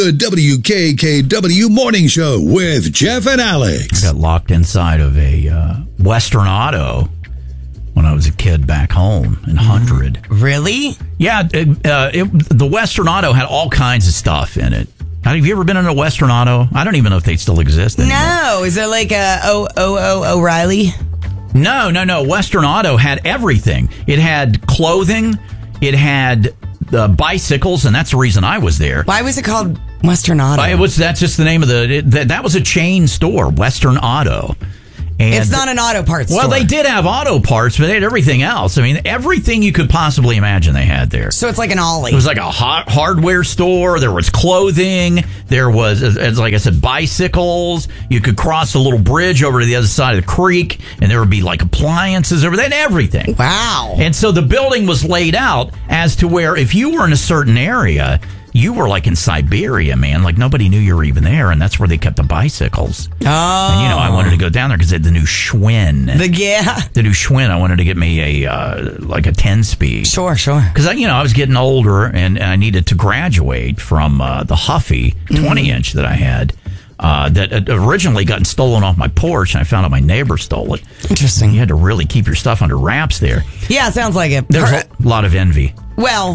The WKKW Morning Show with Jeff and Alex. I got locked inside of a Western Auto when I was a kid back home in 100. Really? Yeah, the Western Auto had all kinds of stuff in it. Have you ever been in a Western Auto? I don't even know if they still exist anymore. No. Is it like a O'Reilly? No. Western Auto had everything. It had clothing. It had bicycles, and that's the reason I was there. Why was it called Western Auto? That's just the name of that was a chain store, Western Auto. And it's not an auto parts store. Well, they did have auto parts, but they had everything else. I mean, everything you could possibly imagine they had there. So it's like an Ollie. It was like a hardware store. There was clothing. There was, as like I said, bicycles. You could cross a little bridge over to the other side of the creek, and there would be like appliances over there and everything. Wow. And so the building was laid out as to where if you were in a certain area, you were like in Siberia, man. Like nobody knew you were even there, and that's where they kept the bicycles. Oh. And, I wanted to go down there because they had the new Schwinn. The new Schwinn. I wanted to get me a 10-speed. Sure. Because, I was getting older, and I needed to graduate from the Huffy 20-inch that I had. That had originally gotten stolen off my porch, and I found out my neighbor stole it. Interesting. You had to really keep your stuff under wraps there. Yeah, it sounds like it. There's a lot of envy. Well,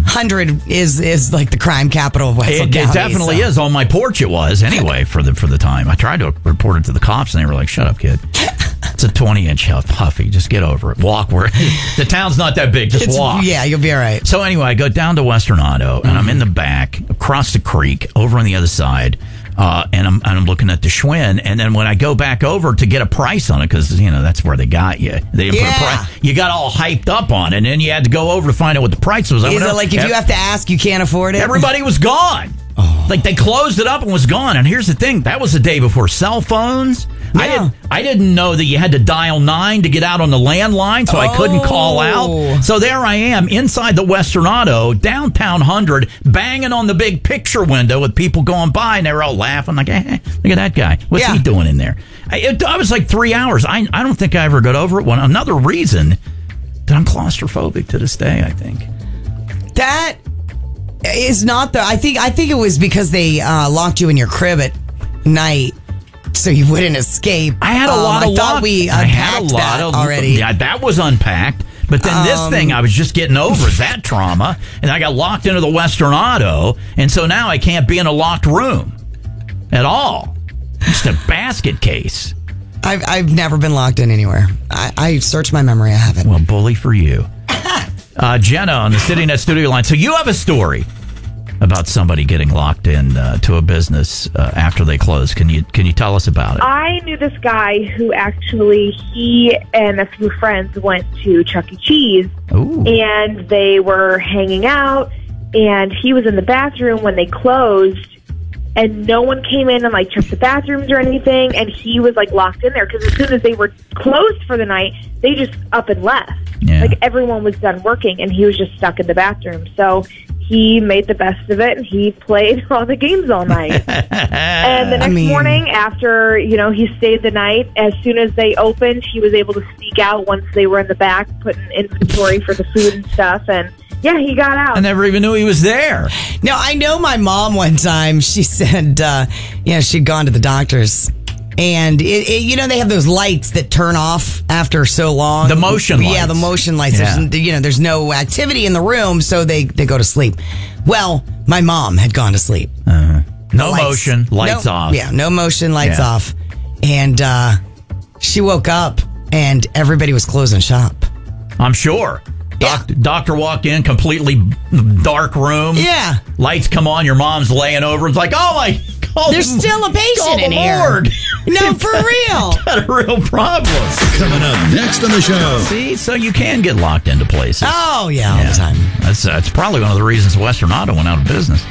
100 is like the crime capital of Wetzel County. It definitely is. On my porch it was, anyway, for the time. I tried to report it to the cops, and they were like, shut up, kid. It's a 20-inch Huffy. Just get over it. Walk where the town's not that big. Just walk. Yeah, you'll be all right. So anyway, I go down to Western Auto, and I'm in the back, across the creek, over on the other side. And I'm looking at the Schwinn, and then when I go back over to get a price on it, because that's where they got you. They put a price. You got all hyped up on it, and then you had to go over to find out what the price was. Is it like if you have to ask, you can't afford it? Everybody was gone. Oh. Like they closed it up and was gone. And here's the thing: that was the day before cell phones. Yeah. I didn't know that you had to dial 9 to get out on the landline, so I couldn't call out. So there I am inside the Western Auto, downtown 100, banging on the big picture window with people going by, and they were all laughing like, look at that guy. What's he doing in there? I was like 3 hours. I don't think I ever got over it. Another reason that I'm claustrophobic to this day, I think. That is not I think it was because they locked you in your crib at night. So you wouldn't escape. I had a lot of I thought we unpacked that already. Yeah, that was unpacked. But then this thing, I was just getting over that trauma, and I got locked into the Western Auto, and so now I can't be in a locked room at all. Just a basket case. I've never been locked in anywhere. I searched my memory. I haven't. Well, bully for you. Jenna on the CityNet studio line. So you have a story about somebody getting locked in to a business after they close. Can you tell us about it? I knew this guy who actually, he and a few friends went to Chuck E. Cheese. Ooh. And they were hanging out, and he was in the bathroom when they closed, and no one came in and checked the bathrooms or anything, and he was locked in there because as soon as they were closed for the night, they just up and left. Yeah. Everyone was done working, and he was just stuck in the bathroom. So he made the best of it, and he played all the games all night. And the next morning, after, he stayed the night, as soon as they opened, he was able to sneak out once they were in the back, putting inventory for the food and stuff, and yeah, he got out. I never even knew he was there. No, I know my mom one time, she said, she'd gone to the doctor's. And, they have those lights that turn off after so long. The motion lights. Yeah, the motion lights. Yeah. There's no activity in the room, so they go to sleep. Well, my mom had gone to sleep. No motion, lights off. Yeah, no motion, lights off. And she woke up, and everybody was closing shop. I'm sure. Doctor walked in, completely dark room. Yeah. Lights come on, your mom's laying over. It's like, oh my God. There's still a patient in here. Lord. No, for real. Got a real problem. Coming up next on the show. See, so you can get locked into places. Oh, yeah, all the time. That's probably one of the reasons Western Auto went out of business.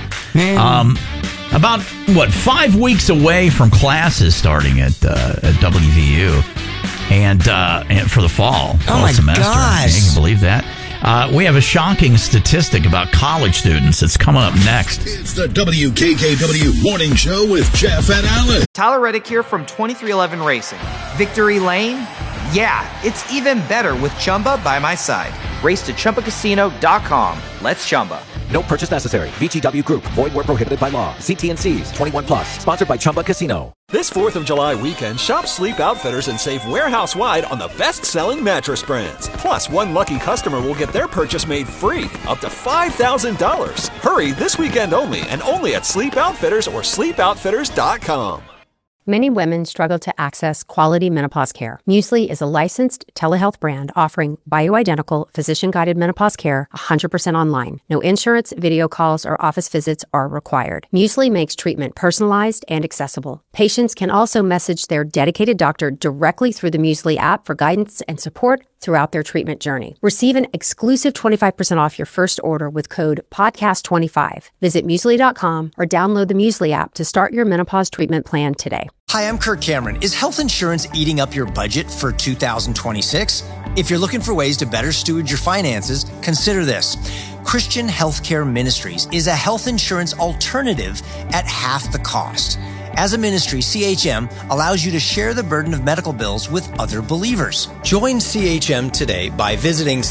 About, 5 weeks away from classes starting at WVU. And for the fall semester. Gosh. You can believe that. We have a shocking statistic about college students that's coming up next. It's the WKKW Morning Show with Jeff and Alex. Tyler Reddick here from 2311 Racing. Victory Lane? Yeah, it's even better with Chumba by my side. Race to ChumbaCasino.com. Let's Chumba. No purchase necessary. VGW Group. Void where prohibited by law. See T&Cs. 21 plus. Sponsored by Chumba Casino. This 4th of July weekend, shop Sleep Outfitters and save warehouse-wide on the best-selling mattress brands. Plus, one lucky customer will get their purchase made free, up to $5,000. Hurry this weekend only, and only at Sleep Outfitters or sleepoutfitters.com. Many women struggle to access quality menopause care. Muesli is a licensed telehealth brand offering bioidentical, physician-guided menopause care 100% online. No insurance, video calls, or office visits are required. Muesli makes treatment personalized and accessible. Patients can also message their dedicated doctor directly through the Muesli app for guidance and support throughout their treatment journey. Receive an exclusive 25% off your first order with code PODCAST25. Visit Muesli.com or download the Muesli app to start your menopause treatment plan today. Hi, I'm Kirk Cameron. Is health insurance eating up your budget for 2026? If you're looking for ways to better steward your finances, consider this. Christian Healthcare Ministries is a health insurance alternative at half the cost. As a ministry, CHM allows you to share the burden of medical bills with other believers. Join CHM today by visiting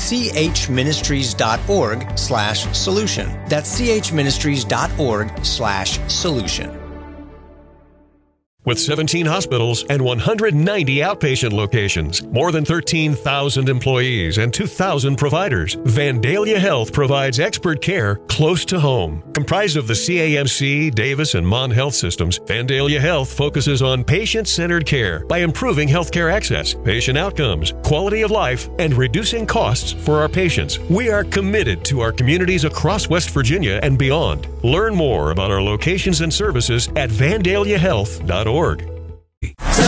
chministries.org/solution. That's chministries.org/solution. With 17 hospitals and 190 outpatient locations, more than 13,000 employees and 2,000 providers, Vandalia Health provides expert care close to home. Comprised of the CAMC, Davis, and Mon Health systems, Vandalia Health focuses on patient-centered care by improving healthcare access, patient outcomes, quality of life, and reducing costs for our patients. We are committed to our communities across West Virginia and beyond. Learn more about our locations and services at vandaliahealth.org.